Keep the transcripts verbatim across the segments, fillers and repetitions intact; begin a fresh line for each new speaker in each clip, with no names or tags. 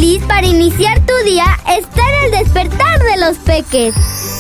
feliz para iniciar tu día está en el despertar de los peques.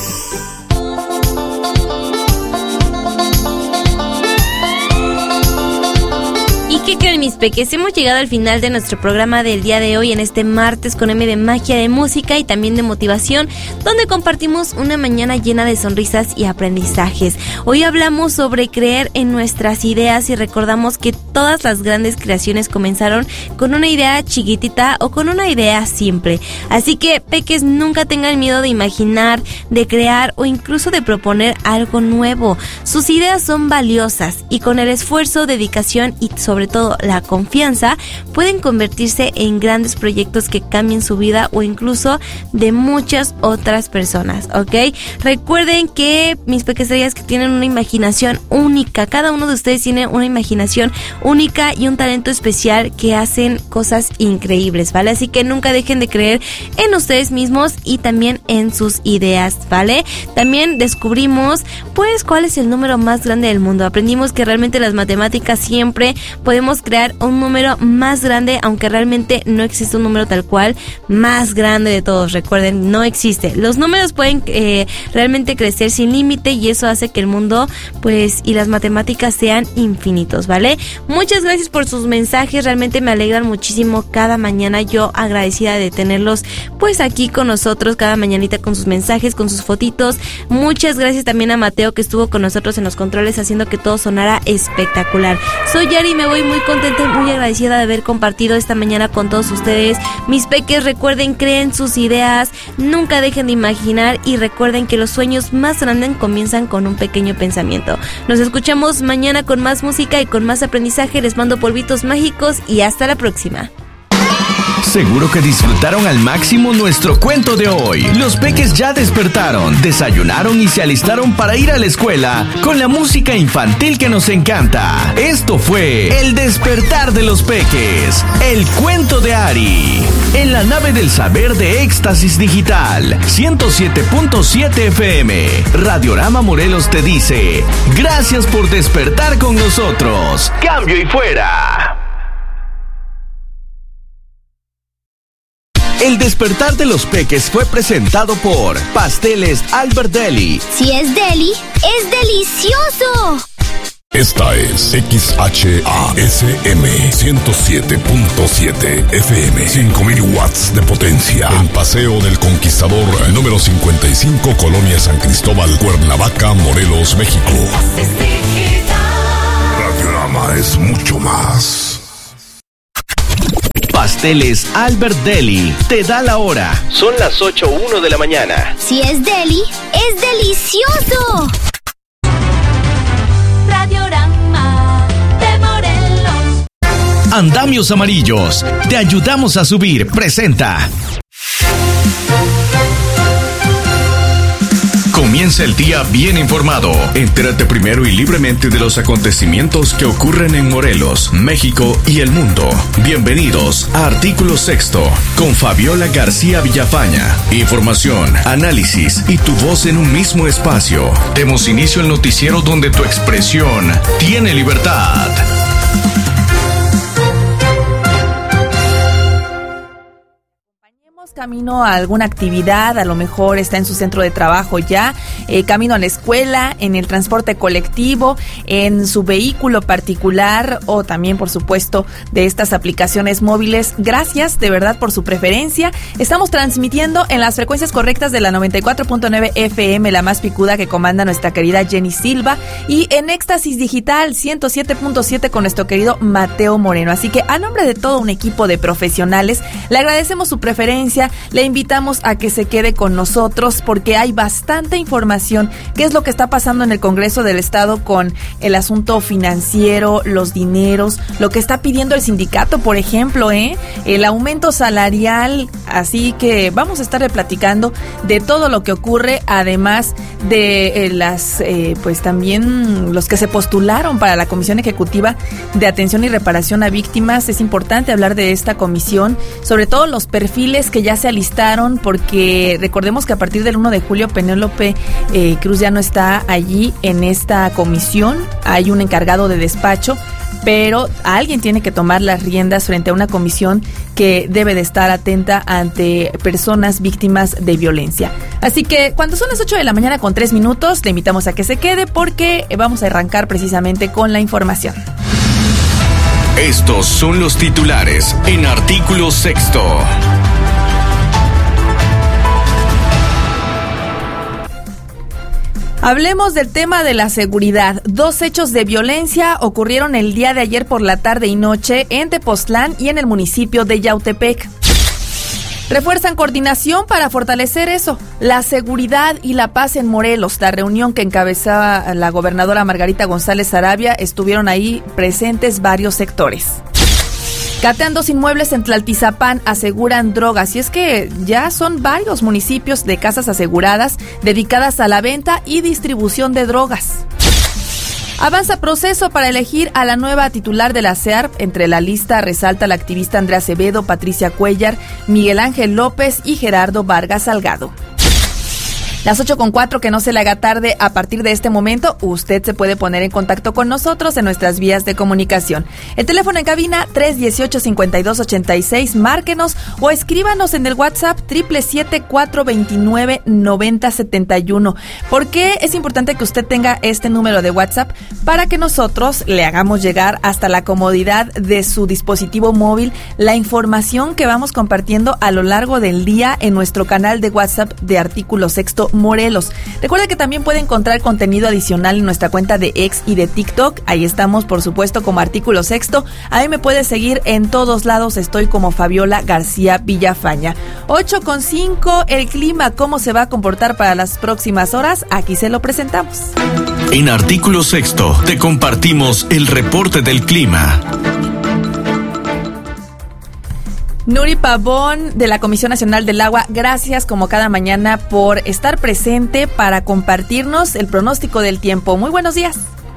¿Y qué creen, mis peques? Hemos llegado al final de nuestro programa del día de hoy, en este martes con M de magia, de música y también de motivación, donde compartimos una mañana llena de sonrisas y aprendizajes. Hoy hablamos sobre creer en nuestras ideas y recordamos que todas las grandes creaciones comenzaron con una idea chiquitita o con una idea simple. Así que, peques, nunca tengan miedo de imaginar, de crear o incluso de proponer algo nuevo. Sus ideas son valiosas y con el esfuerzo, dedicación y sobre todo la confianza, pueden convertirse en grandes proyectos que cambien su vida o incluso de muchas otras personas, ¿ok? Recuerden que, mis pequeñas, que tienen una imaginación única. Cada uno de ustedes tiene una imaginación única y un talento especial que hacen cosas increíbles, ¿vale? Así que nunca dejen de creer en ustedes mismos y también en sus ideas, ¿vale? También descubrimos, pues, cuál es el número más grande del mundo. Aprendimos que realmente las matemáticas siempre podemos crear un número más grande, aunque realmente no existe un número tal cual más grande de todos. Recuerden, no existe. Los números pueden eh, realmente crecer sin límite y eso hace que el mundo, pues, y las matemáticas sean infinitos, ¿vale? Muchas gracias por sus mensajes, realmente me alegran muchísimo cada mañana. Yo agradecida de tenerlos, pues, aquí con nosotros cada mañanita con sus mensajes, con sus fotitos. Muchas gracias también a Mateo, que estuvo con nosotros en los controles haciendo que todo sonara espectacular. Soy Yari, me voy muy contenta y muy agradecida de haber compartido esta mañana con todos ustedes. Mis peques, recuerden, creen sus ideas, nunca dejen de imaginar y recuerden que los sueños más grandes comienzan con un pequeño pensamiento. Nos escuchamos mañana con más música y con más aprendizaje. Les mando polvitos mágicos y hasta la próxima.
Seguro que disfrutaron al máximo nuestro cuento de hoy. Los peques ya despertaron, desayunaron y se alistaron para ir a la escuela con la música infantil que nos encanta. Esto fue El Despertar de los Peques, el cuento de Ari, en la nave del saber de Éxtasis Digital, ciento siete punto siete F M. Radiorama Morelos te dice, gracias por despertar con nosotros. Cambio y fuera. El Despertar de los Peques fue presentado por Pasteles Albert Deli.
Si es deli, es delicioso.
Esta es X H A S M ciento siete punto siete F M, cinco mil watts de potencia, en Paseo del Conquistador, número cincuenta y cinco, Colonia San Cristóbal, Cuernavaca, Morelos, México. Radiorama es mucho más.
Pasteles Albert Deli te da la hora. Son las ocho uno de la mañana.
Si es deli, es delicioso.
Radiorama de Morelos.
Andamios Amarillos, te ayudamos a subir. Presenta. Comienza el día bien informado. Entérate primero y libremente de los acontecimientos que ocurren en Morelos, México y el mundo. Bienvenidos a Artículo Sexto con Fabiola García Villafaña. Información, análisis y tu voz en un mismo espacio. Demos inicio al noticiero donde tu expresión tiene libertad.
Camino a alguna actividad, a lo mejor está en su centro de trabajo ya, eh, camino a la escuela, en el transporte colectivo, en su vehículo particular o también, por supuesto, de estas aplicaciones móviles. Gracias de verdad por su preferencia. Estamos transmitiendo en las frecuencias correctas de la noventa y cuatro punto nueve F M, la más picuda que comanda nuestra querida Jenny Silva, y en Éxtasis Digital ciento siete punto siete con nuestro querido Mateo Moreno. Así que a nombre de todo un equipo de profesionales, le agradecemos su preferencia. Le invitamos a que se quede con nosotros porque hay bastante información. ¿Qué es lo que está pasando en el Congreso del Estado con el asunto financiero, los dineros, lo que está pidiendo el sindicato, por ejemplo, eh, el aumento salarial? Así que vamos a estar platicando de todo lo que ocurre, además de eh, las, eh, pues también los que se postularon para la Comisión Ejecutiva de Atención y Reparación a Víctimas. Es importante hablar de esta comisión, sobre todo los perfiles que ya ya se alistaron porque recordemos que a partir del uno de julio Penélope eh, Cruz ya no está allí en esta comisión, hay un encargado de despacho, pero alguien tiene que tomar las riendas frente a una comisión que debe de estar atenta ante personas víctimas de violencia. Así que cuando son las ocho de la mañana con tres minutos, le invitamos a que se quede porque vamos a arrancar precisamente con la información.
Estos son los titulares en Artículo Sexto.
Hablemos del tema de la seguridad. Dos hechos de violencia ocurrieron el día de ayer por la tarde y noche en Tepoztlán y en el municipio de Yautepec. Refuerzan coordinación para fortalecer eso, la seguridad y la paz en Morelos. La reunión que encabezaba la gobernadora Margarita González Sarabia, estuvieron ahí presentes varios sectores. Catean dos inmuebles en Tlaltizapán, aseguran drogas. Y es que ya son varios municipios de casas aseguradas dedicadas a la venta y distribución de drogas. Avanza proceso para elegir a la nueva titular de la C E A R P. Entre la lista resalta la activista Andrea Acevedo, Patricia Cuellar, Miguel Ángel López y Gerardo Vargas Salgado. Las ocho con cuatro, que no se le haga tarde. A partir de este momento, usted se puede poner en contacto con nosotros en nuestras vías de comunicación. El teléfono en cabina, tres dieciocho, cincuenta y dos ochenta y seis. Márquenos o escríbanos en el WhatsApp, triple siete, cuatro veintinueve, noventa setenta y uno. ¿Por qué es importante que usted tenga este número de WhatsApp? Para que nosotros le hagamos llegar hasta la comodidad de su dispositivo móvil la información que vamos compartiendo a lo largo del día en nuestro canal de WhatsApp de Artículo Sexto Morelos. Recuerda que también puede encontrar contenido adicional en nuestra cuenta de X y de TikTok. Ahí estamos, por supuesto, como Artículo Sexto. Ahí me puede seguir en todos lados. Estoy como Fabiola García Villafaña. ocho con cinco, el clima, ¿cómo se va a comportar para las próximas horas? Aquí se lo presentamos.
En Artículo Sexto te compartimos el reporte del clima.
Nuri Pavón, de la Comisión Nacional del Agua, gracias como cada mañana por estar presente para compartirnos el pronóstico del tiempo. Muy buenos días.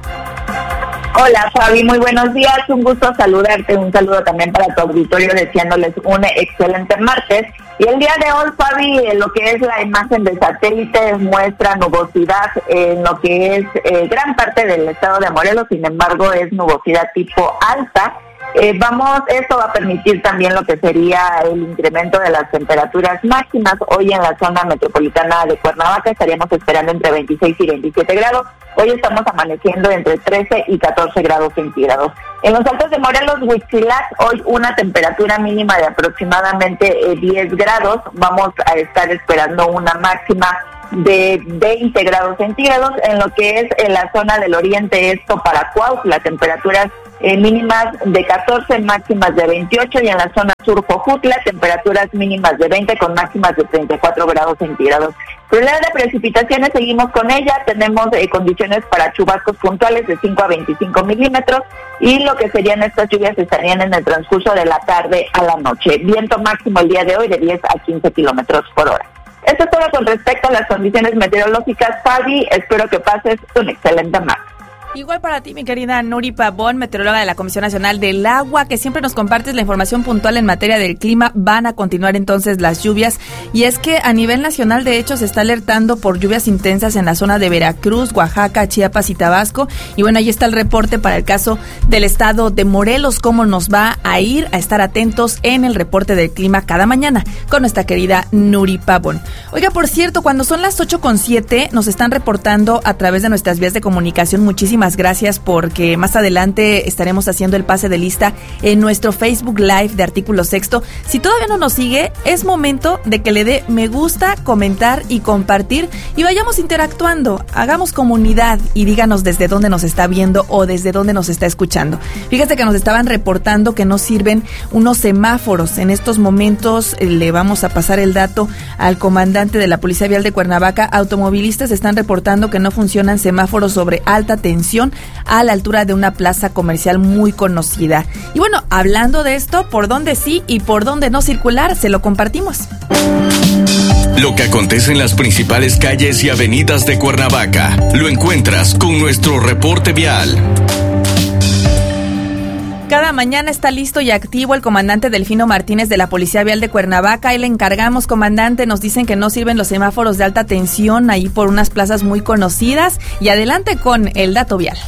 Hola Fabi, muy buenos días, un gusto saludarte, un saludo también para tu auditorio, deseándoles un excelente martes. Y el día de hoy, Fabi, lo que es la imagen de satélite muestra nubosidad en lo que es eh, gran parte del estado de Morelos, sin embargo es nubosidad tipo alta. Eh, vamos, esto va a permitir también lo que sería el incremento de las temperaturas máximas. Hoy en la zona metropolitana de Cuernavaca estaríamos esperando entre veintiséis y veintisiete grados. Hoy estamos amaneciendo entre trece y catorce grados centígrados. En los altos de Morelos, Huitzilac, hoy una temperatura mínima de aproximadamente eh, diez grados. Vamos a estar esperando una máxima de veinte grados centígrados. En lo que es en la zona del oriente, esto para Cuautla, temperaturas eh, mínimas de catorce, máximas de veintiocho, y en la zona sur Jojutla, temperaturas mínimas de veinte con máximas de treinta y cuatro grados centígrados. Probabilidad de precipitaciones, seguimos con ella, tenemos eh, condiciones para chubascos puntuales de cinco a veinticinco milímetros, y lo que serían estas lluvias estarían en el transcurso de la tarde a la noche. Viento máximo el día de hoy de diez a quince kilómetros por hora. Esto es todo con respecto a las condiciones meteorológicas, Fabi. Espero que pases un excelente martes.
Igual para ti, mi querida Nuri Pavón, meteoróloga de la Comisión Nacional del Agua, que siempre nos compartes la información puntual en materia del clima. Van a continuar entonces las lluvias, y es que a nivel nacional, de hecho, se está alertando por lluvias intensas en la zona de Veracruz, Oaxaca, Chiapas y Tabasco. Y bueno, ahí está el reporte para el caso del estado de Morelos. Cómo nos va a ir, a estar atentos en el reporte del clima cada mañana con nuestra querida Nuri Pavón. Oiga, por cierto, cuando son las ocho con siete, nos están reportando a través de nuestras vías de comunicación. Muchísimas gracias, porque más adelante estaremos haciendo el pase de lista en nuestro Facebook Live de Artículo Sexto. Si todavía no nos sigue, es momento de que le dé me gusta, comentar y compartir, y vayamos interactuando, hagamos comunidad y díganos desde dónde nos está viendo o desde dónde nos está escuchando. Fíjate que nos estaban reportando que no sirven unos semáforos. En estos momentos eh, le vamos a pasar el dato al comandante de la Policía Vial de Cuernavaca. Automovilistas están reportando que no funcionan semáforos sobre alta tensión a la altura de una plaza comercial muy conocida. Y bueno, hablando de esto, por dónde sí y por dónde no circular, se lo compartimos.
Lo que acontece en las principales calles y avenidas de Cuernavaca lo encuentras con nuestro reporte vial.
Cada mañana está listo y activo el comandante Delfino Martínez de la Policía Vial de Cuernavaca. Ahí le encargamos, comandante. Nos dicen que no sirven los semáforos de alta tensión ahí por unas plazas muy conocidas. Y adelante con el dato vial.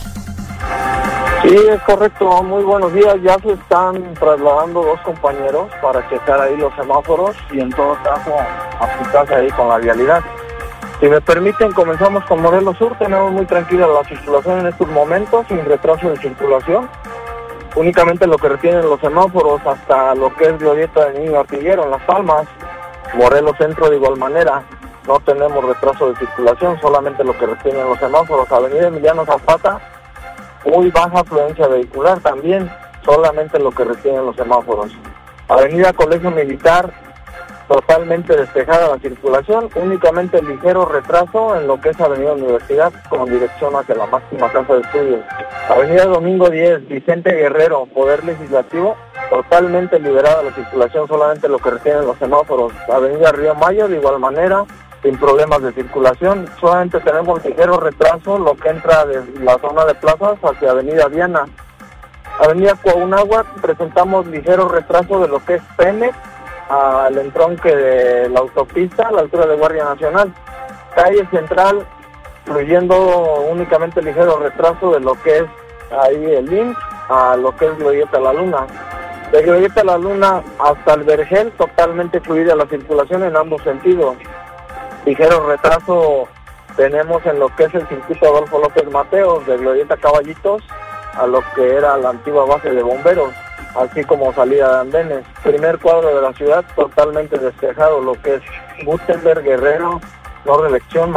Sí, es correcto. Muy buenos días. Ya se están trasladando dos compañeros para checar ahí los semáforos y en todo caso aplicarse ahí con la vialidad. Si me permiten, comenzamos con Morelos Sur. Tenemos muy tranquila la circulación en estos momentos, sin retraso de circulación. Únicamente lo que retienen los semáforos hasta lo que es Glorieta de Niño Artillero en Las Palmas. Morelos Centro de igual manera. No tenemos retraso de circulación, solamente lo que retienen los semáforos. Avenida Emiliano Zapata, muy baja afluencia vehicular también, solamente lo que retienen los semáforos. Avenida Colegio Militar, totalmente despejada la circulación, únicamente ligero retraso en lo que es Avenida Universidad con dirección hacia la máxima casa de estudios. Avenida Domingo diez, Vicente Guerrero, Poder Legislativo, totalmente liberada la circulación, solamente lo que retienen los semáforos. Avenida Río Mayo, de igual manera, sin problemas de circulación, solamente tenemos ligero retraso lo que entra de la zona de plazas hacia Avenida Diana. Avenida Coahunáhuac, presentamos ligero retraso de lo que es Pemex al entronque de la autopista a la altura de Guardia Nacional. Calle Central, fluyendo únicamente ligero retraso de lo que es ahí el I M S S a lo que es Glorieta La Luna. De Glorieta La Luna hasta el Vergel, totalmente fluida la circulación en ambos sentidos. Ligero retraso tenemos en lo que es el circuito Adolfo López Mateos, de Glorieta Caballitos a lo que era la antigua base de bomberos, así como salida de andenes. Primer cuadro de la ciudad, totalmente despejado, lo que es Gutenberg, Guerrero, no reelección,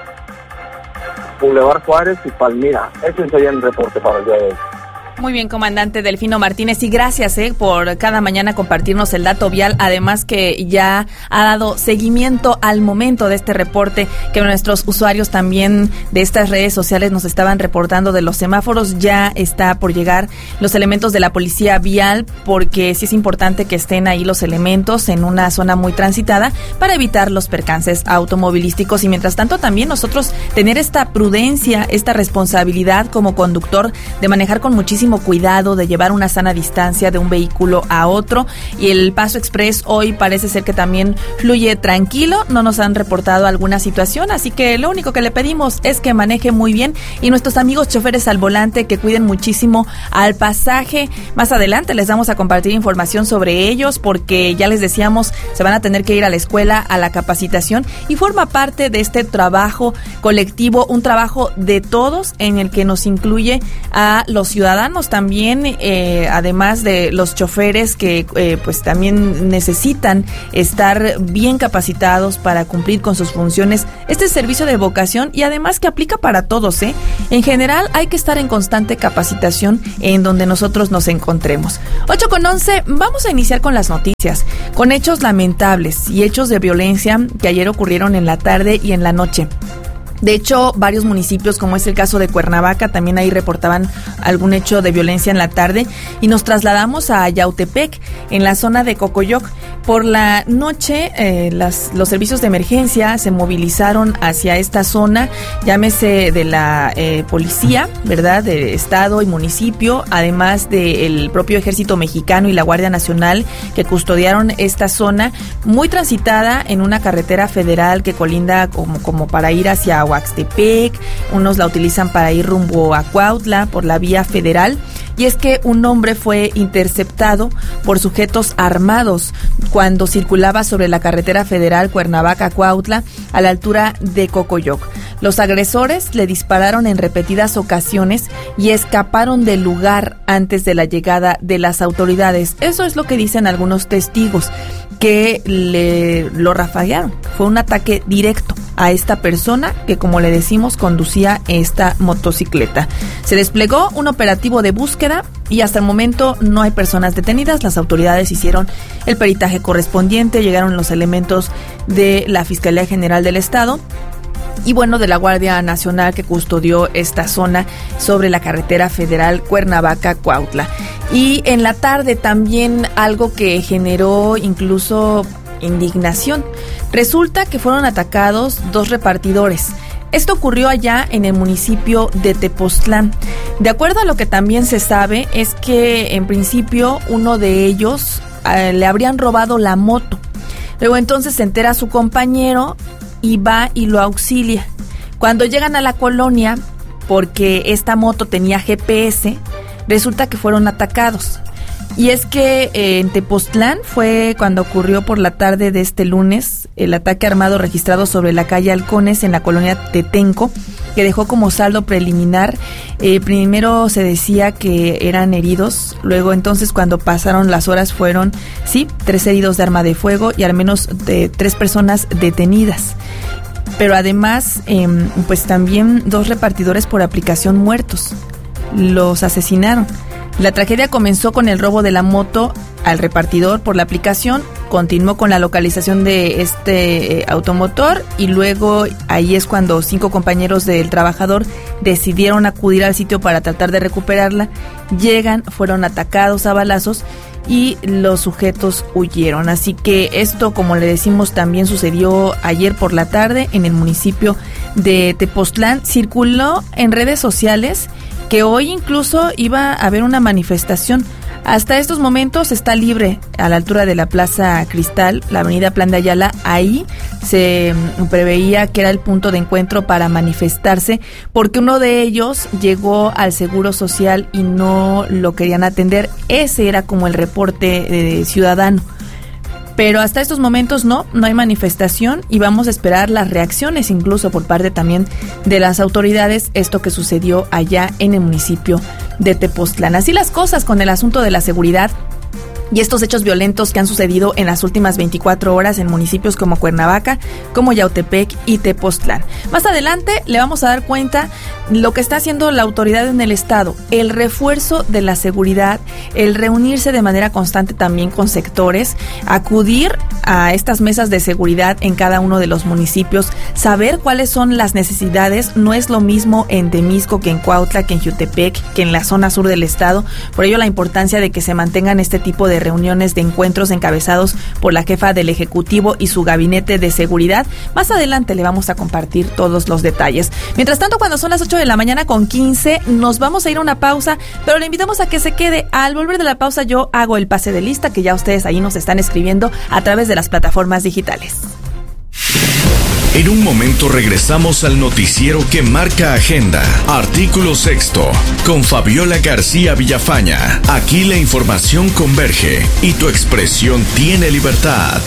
Boulevard Juárez y Palmira. Ese sería el reporte para el día de hoy.
Muy bien, comandante Delfino Martínez, y gracias eh, por cada mañana compartirnos el dato vial, además que ya ha dado seguimiento al momento de este reporte que nuestros usuarios también de estas redes sociales nos estaban reportando de los semáforos. Ya está por llegar los elementos de la Policía Vial, porque sí es importante que estén ahí los elementos en una zona muy transitada para evitar los percances automovilísticos, y mientras tanto también nosotros tener esta prudencia, esta responsabilidad como conductor de manejar con muchísimo cuidado, de llevar una sana distancia de un vehículo a otro. Y el Paso Express hoy parece ser que también fluye tranquilo, no nos han reportado alguna situación, así que lo único que le pedimos es que maneje muy bien, y nuestros amigos choferes al volante que cuiden muchísimo al pasaje. Más adelante les vamos a compartir información sobre ellos, porque ya les decíamos, se van a tener que ir a la escuela, a la capacitación, y forma parte de este trabajo colectivo, un trabajo de todos en el que nos incluye a los ciudadanos también, eh, además de los choferes que eh, pues también necesitan estar bien capacitados para cumplir con sus funciones. Este servicio de vocación, y además que aplica para todos, ¿eh? En general hay que estar en constante capacitación en donde nosotros nos encontremos. ocho con once, vamos a iniciar con las noticias, con hechos lamentables y hechos de violencia que ayer ocurrieron en la tarde y en la noche. De hecho, varios municipios, como es el caso de Cuernavaca, también ahí reportaban algún hecho de violencia en la tarde, y nos trasladamos a Yautepec, en la zona de Cocoyoc. Por la noche, eh, las, los servicios de emergencia se movilizaron hacia esta zona, llámese de la eh, policía, ¿verdad?, de estado y municipio, además del propio Ejército Mexicano y la Guardia Nacional, que custodiaron esta zona, muy transitada en una carretera federal que colinda como, como para ir hacia Huaxtepec. Unos la utilizan para ir rumbo a Cuautla por la vía federal. Y es que un hombre fue interceptado por sujetos armados cuando circulaba sobre la carretera federal Cuernavaca-Cuautla a la altura de Cocoyoc. Los agresores le dispararon en repetidas ocasiones y escaparon del lugar antes de la llegada de las autoridades. Eso es lo que dicen algunos testigos, que le lo rafaguearon. Fue un ataque directo a esta persona que, como le decimos, conducía esta motocicleta. Se desplegó un operativo de búsqueda y hasta el momento no hay personas detenidas. Las autoridades hicieron el peritaje correspondiente, llegaron los elementos de la Fiscalía General del Estado y bueno, de la Guardia Nacional que custodió esta zona sobre la carretera federal Cuernavaca-Cuautla. Y en la tarde también algo que generó incluso indignación. Resulta que fueron atacados dos repartidores Esto ocurrió allá en el municipio de Tepoztlán. De acuerdo a lo que también se sabe, es que en principio uno de ellos eh, le habrían robado la moto. Luego entonces se entera su compañero y va y lo auxilia. Cuando llegan a la colonia, porque esta moto tenía G P S, resulta que fueron atacados. Y es que eh, en Tepoztlán fue cuando ocurrió por la tarde de este lunes el ataque armado registrado sobre la calle Halcones en la colonia Tetenco, que dejó como saldo preliminar, eh, primero se decía que eran heridos, luego entonces cuando pasaron las horas fueron, sí, tres heridos de arma de fuego y al menos de tres personas detenidas. Pero además, eh, pues también dos repartidores por aplicación muertos, los asesinaron. La tragedia comenzó con el robo de la moto al repartidor por la aplicación, continuó con la localización de este eh, automotor y luego ahí es cuando cinco compañeros del trabajador decidieron acudir al sitio para tratar de recuperarla. Llegan, fueron atacados a balazos y los sujetos huyeron. Así que esto, como le decimos, también sucedió ayer por la tarde en el municipio de Tepoztlán. Circuló en redes sociales que hoy incluso iba a haber una manifestación. Hasta estos momentos está libre a la altura de la Plaza Cristal, la avenida Plan de Ayala. Ahí se preveía que era el punto de encuentro para manifestarse, porque uno de ellos llegó al Seguro Social y no lo querían atender. Ese era como el reporte eh, ciudadano. Pero hasta estos momentos no, no hay manifestación y vamos a esperar las reacciones incluso por parte también de las autoridades, esto que sucedió allá en el municipio de Tepoztlán. Así las cosas con el asunto de la seguridad y estos hechos violentos que han sucedido en las últimas veinticuatro horas en municipios como Cuernavaca, como Yautepec y Tepoztlán. Más adelante le vamos a dar cuenta lo que está haciendo la autoridad en el estado, el refuerzo de la seguridad, el reunirse de manera constante también con sectores, acudir a estas mesas de seguridad en cada uno de los municipios, saber cuáles son las necesidades. No es lo mismo en Temisco que en Cuautla, que en Jutepec, que en la zona sur del estado. Por ello la importancia de que se mantengan este tipo de reuniones, de encuentros encabezados por la jefa del Ejecutivo y su gabinete de seguridad. Más adelante le vamos a compartir todos los detalles. Mientras tanto, cuando son las ocho de la mañana con quince, nos vamos a ir a una pausa, pero le invitamos a que se quede. Al volver de la pausa yo hago el pase de lista que ya ustedes ahí nos están escribiendo a través de las plataformas digitales.
En un momento regresamos al noticiero que marca agenda. Artículo sexto, con Fabiola García Villafaña. Aquí la información converge y tu expresión tiene libertad.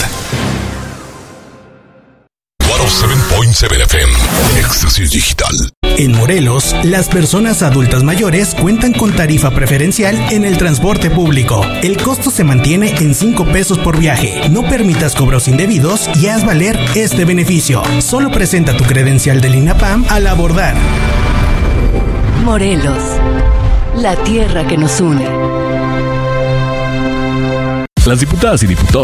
ciento siete punto siete F M, Éxtasis Digital.
En Morelos, las personas adultas mayores cuentan con tarifa preferencial en el transporte público. El costo se mantiene en cinco pesos por viaje. No permitas cobros indebidos y haz valer este beneficio. Solo presenta tu credencial del INAPAM al abordar.
Morelos, la tierra que nos une.
Las diputadas y diputados